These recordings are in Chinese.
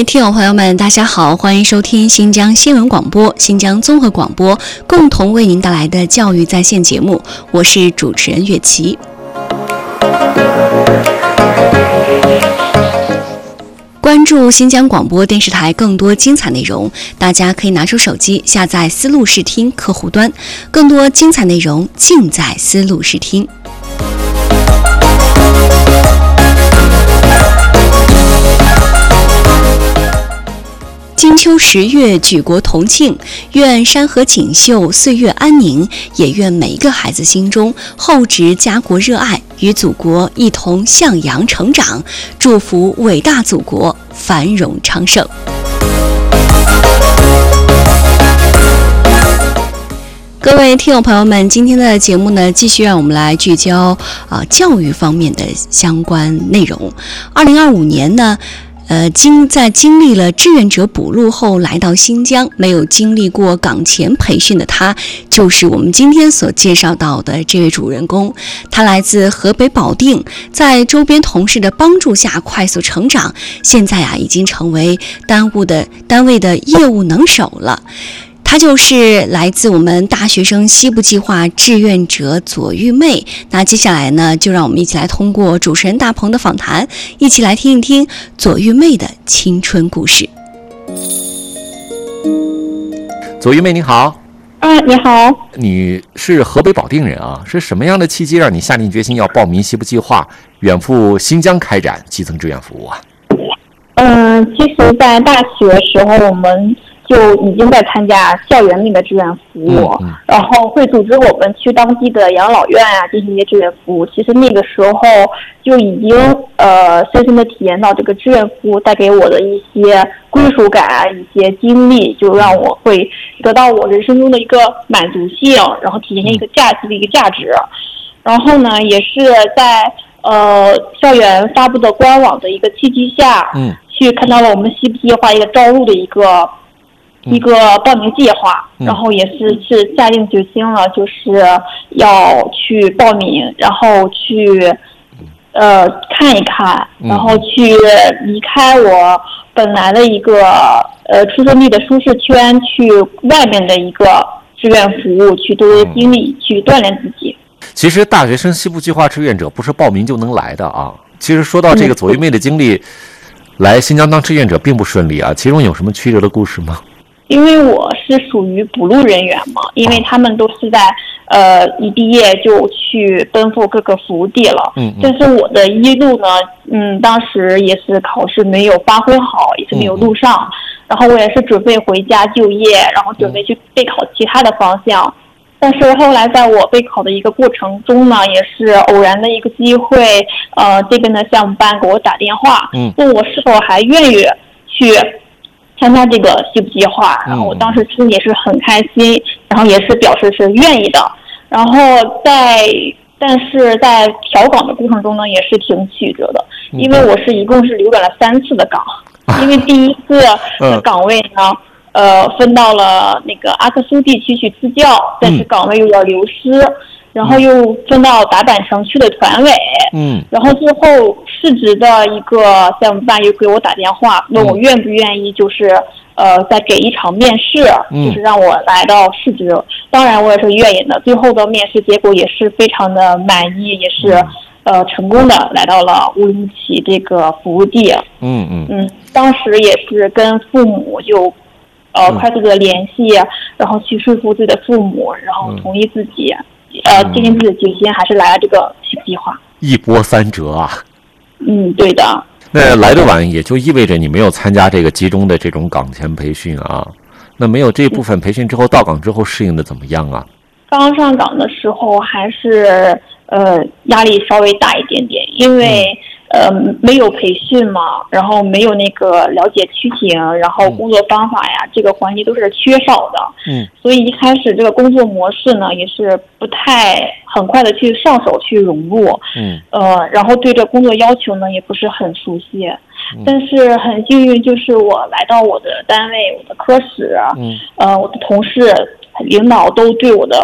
听友朋友们，大家好，欢迎收听新疆新闻广播、新疆综合广播共同为您带来的教育在线节目，我是主持人岳琪。关注新疆广播电视台更多精彩内容，大家可以拿出手机下载思路视听客户端，更多精彩内容尽在思路视听。金秋10月举国同庆，愿山河锦绣，岁月安宁，也愿每一个孩子心中厚植家国热爱，与祖国一同向阳成长，祝福伟大祖国繁荣昌盛。各位听友朋友们，今天的节目呢，继续让我们来聚焦教育方面的相关内容。2025年呢，在经历了志愿者补录后来到新疆，没有经历过岗前培训的他，就是我们今天所介绍到的这位主人公。他来自河北保定，在周边同事的帮助下快速成长，现在已经成为单位的业务能手了。他就是来自我们大学生西部计划志愿者左玉妹。那接下来呢，就让我们一起来通过主持人大鹏的访谈，一起来听一听左玉妹的青春故事。 左玉妹你好。 你好。 你是河北保定人啊？是什么样的契机让你下定决心要报名西部计划，远赴新疆开展基层志愿服务啊？ 其实在大学时候我们就已经在参加校园内的志愿服务，然后会组织我们去当地的养老院进行一些志愿服务。其实那个时候就已经深深的体验到这个志愿服务带给我的一些归属感一些经历，就让我会得到我人生中的一个满足性，然后体现一个价值。然后呢，也是在校园发布的官网的一个契机下，去看到了我们西部计划一个招录的一个报名计划，然后也是下定决心了，就是要去报名，然后去看一看，然后去离开我本来的一个出生地的舒适圈，去外面的一个志愿服务，去多多经历，去锻炼自己。 其实大学生西部计划志愿者不是报名就能来的啊。其实说到这个左玉妹的经历，来新疆当志愿者并不顺利啊，其中有什么曲折的故事吗？ 因为我是属于补录人员嘛，因为他们都是在一毕业就去奔赴各个服务地了。但是我的一路呢，当时也是考试没有发挥好，也是没有录上，然后我也是准备回家就业，然后准备去备考其他的方向。但是后来在我备考的一个过程中呢，也是偶然的一个机会，这边的项目班给我打电话，问我是否还愿意去参加这个西部计划，然后我当时心里也是很开心，然后也是表示是愿意的。然后但是在调岗的过程中呢，也是挺曲折的，因为我是一共是流转了3次的岗，因为第一次的岗位呢，分到了那个阿克苏地区去支教，但是岗位又要流失，然后又分到达坂城区的团委，然后最后市直的一个项目办又给我打电话，问我愿不愿意，就是再给一场面试，就是让我来到市直。当然我也是愿意的，最后的面试结果也是非常的满意，也是成功的来到了乌鲁木齐这个服务地。当时也是跟父母就快速的联系，然后去说服自己的父母，然后同意自己坚定自己的决心，还是来了这个计划。 一波三折啊。 对的。 那来得晚也就意味着你没有参加这个集中的这种岗前培训啊。那没有这部分培训之后，到岗之后适应的怎么样啊？刚上岗的时候还是压力稍微大一点点，因为没有培训嘛，然后没有那个了解区情，然后工作方法呀，这个环节都是缺少的。所以一开始这个工作模式呢，也是不太很快的去上手去融入。然后对这工作要求呢，也不是很熟悉。但是很幸运，就是我来到我的单位，我的科室，我的同事、领导都对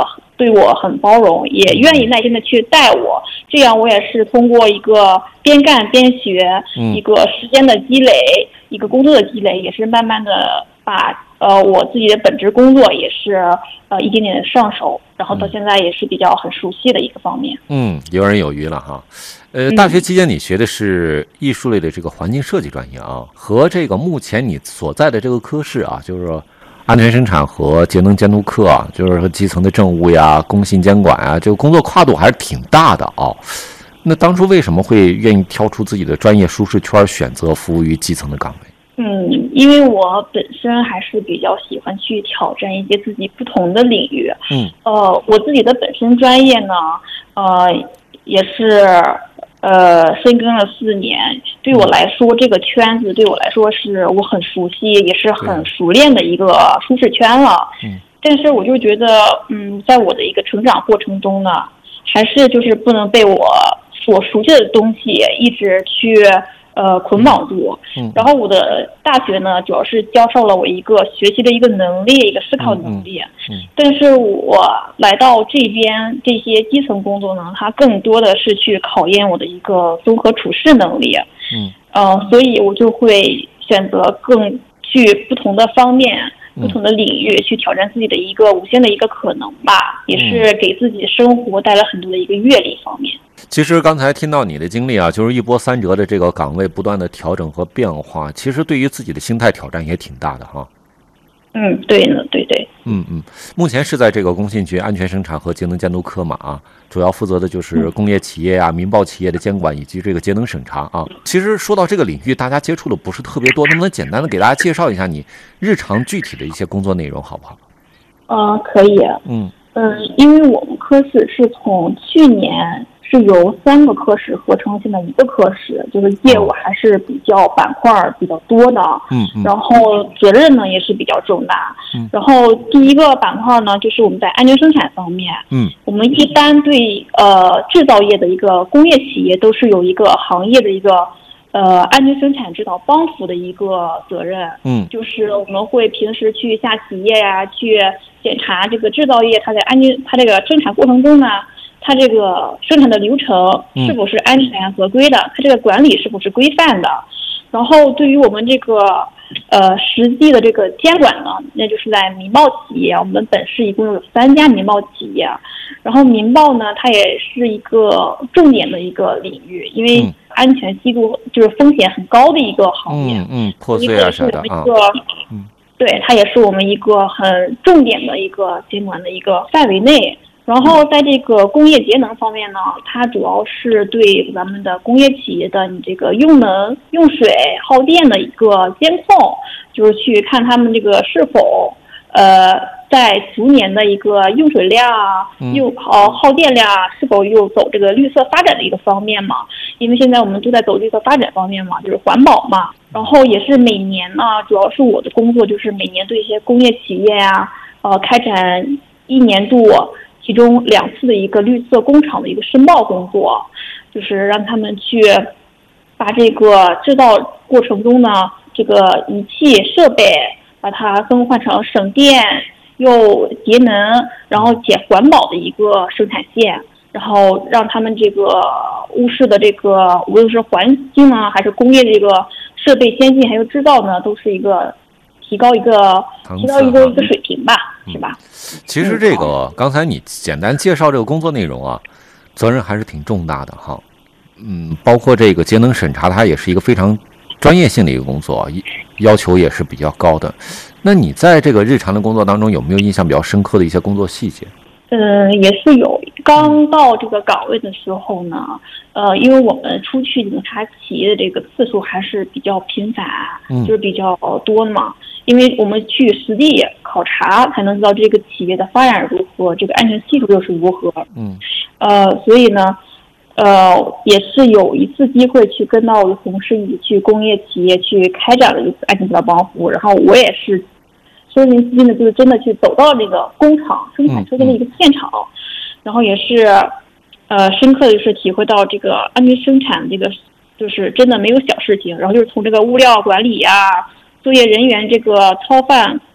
对我很包容，也愿意耐心的去带我。这样我也是通过一个边干边学，一个时间的积累，一个工作的积累，也是慢慢的把我自己的本职工作也是一点点的上手，然后到现在也是比较很熟悉的一个方面。 游刃有余了哈。大学期间你学的是艺术类的这个环境设计专业啊，和这个目前你所在的这个科室啊，就是说安全生产和节能监督科啊，就是说基层的政务呀、工信监管啊，这个工作跨度还是挺大的啊。那当初为什么会愿意跳出自己的专业舒适圈，选择服务于基层的岗位？ 因为我本身还是比较喜欢去挑战一些自己不同的领域。我自己的本身专业呢，也是深耕了4年，对我来说，这个圈子对我来说是我很熟悉，也是很熟练的一个舒适圈了。但是我就觉得，在我的一个成长过程中呢，还是就是不能被我所熟悉的东西一直去捆绑住。然后我的大学呢，主要是教授了我一个学习的一个能力，一个思考能力。但是我来到这边这些基层工作呢，它更多的是去考验我的一个综合处事能力。所以我就会选择更去不同的方面、不同的领域去挑战自己的一个无限的一个可能吧，也是给自己生活带来很多的一个阅历方面。 其实刚才听到你的经历啊，就是一波三折的这个岗位不断的调整和变化，其实对于自己的心态挑战也挺大的哈。 对呢，对。 目前是在这个工信局安全生产和节能监督科嘛啊，主要负责的就是工业企业民报企业的监管以及这个节能审查啊。其实说到这个领域，大家接触的不是特别多，能不能简单的给大家介绍一下你日常具体的一些工作内容，好不好？ 可以。因为我们科室是从去年是由3个科室合成现在1个科室，就是业务还是比较板块比较多的。然后责任呢也是比较重大。然后第一个板块呢，就是我们在安全生产方面。我们一般对制造业的一个工业企业都是有一个行业的一个安全生产指导帮扶的一个责任。就是我们会平时去下企业呀，去检查这个制造业它这个生产过程中呢，它这个生产的流程是否是安全合规的，它这个管理是否是规范的。然后对于我们这个实际的这个监管呢，那就是在民报企业，我们本市一共有3家民报企业。然后民报呢，它也是一个重点的一个领域，因为安全系数就是风险很高的一个行业。 破碎啊啥的啊。 对，它也是我们一个很重点的一个监管的一个范围内。然后在这个工业节能方面呢，它主要是对咱们的工业企业的你这个用能、用水、耗电的一个监控，就是去看他们这个是否在逐年的一个用水量耗电量是否又走这个绿色发展的一个方面嘛？因为现在我们都在走绿色发展方面嘛，就是环保嘛。然后也是每年呢，主要是我的工作就是每年对一些工业企业呀，开展1年度其中2次的一个绿色工厂的一个申报工作，就是让他们去把这个制造过程中呢，这个仪器设备把它更换成省电又节能，然后且环保的一个生产线，然后让他们这个屋室的这个无论是环境呢，还是工业这个设备先进，还有制造呢，都是一个提高一个水平吧，是吧？ 其实这个刚才你简单介绍这个工作内容啊，责任还是挺重大的哈。包括这个节能审查，它也是一个非常专业性的一个工作，要求也是比较高的。那你在这个日常的工作当中，有没有印象比较深刻的一些工作细节？ 也是有。刚到这个岗位的时候呢，因为我们出去检查企业的这个次数还是比较频繁，就是比较多的嘛。因为我们去实地考察，才能知道这个企业的发展如何，这个安全系数又是如何。所以呢，也是有一次机会去跟到我的同事一起去工业企业去开展了一次安全指导帮扶，然后我也是身临其境的，就是真的去走到这个工厂生产车间的一个现场，然后也是深刻的就是体会到这个安全生产这个就是真的没有小事情，然后就是从这个物料管理呀、作业人员这个操办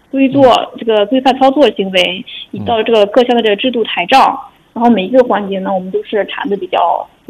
规做这个规范操作行为，以到这个各项的这个制度台账，然后每一个环节呢，我们都是谈的比较